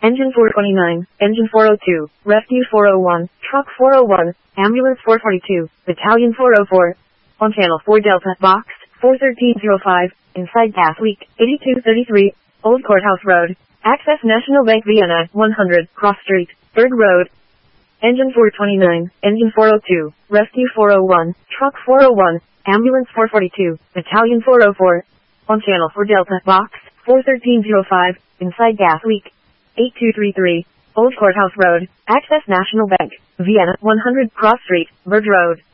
Engine 429, Engine 402, Rescue 401, Truck 401, Ambulance 442, Battalion 404. On Channel 4 Delta, Box 41305, inside gas leak, 8233, Old Courthouse Road. Access National Bank Vienna, 100, Cross Street, 3rd Road. Engine 429, Engine 402, Rescue 401, Truck 401, Ambulance 442, Battalion 404. On Channel 4 Delta, Box 41305, inside gas leak, 8233, Old Courthouse Road. Access National Bank, Vienna, 100, Cross Street, 3rd Road.